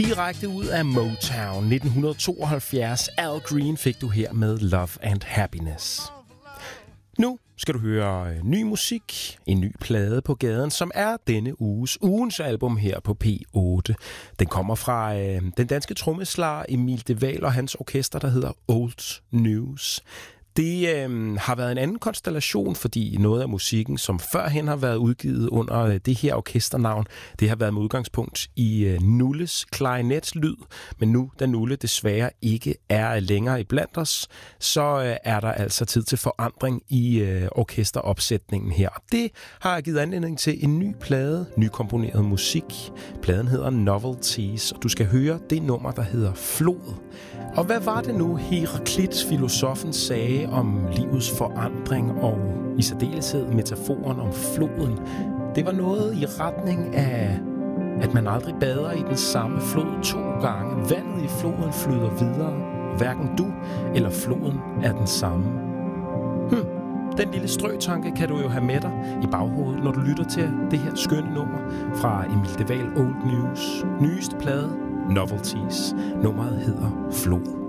Direkte ud af Motown 1972. Al Green fik du her med Love and Happiness. Nu skal du høre ny musik, en ny plade på gaden, som er ugens album her på P8. Den kommer fra den danske trommeslager Emil De Wael og hans orkester, der hedder Old News. Det har været en anden konstellation, fordi noget af musikken, som førhen har været udgivet under det her orkesternavn, det har været med udgangspunkt i Nulles klarinetlyd. Men nu, da Nulle desværre ikke er længere iblandt os, så er der altså tid til forandring i orkesteropsætningen her. Det har givet anledning til en ny plade, nykomponeret musik. Pladen hedder Novelties, og du skal høre det nummer, der hedder Flod. Og hvad var det nu, Heraklit, filosofen, sagde om livets forandring og i særdeleshed metaforen om floden? Det var noget i retning af, at man aldrig bader i den samme flod 2 gange. Vandet i floden flyder videre. Hverken du eller floden er den samme. Den lille strøtanke kan du jo have med dig i baghovedet, når du lytter til det her skønne nummer fra Emil De Wael Old News. Nyeste plade, Novelties. Nummeret hedder Flod.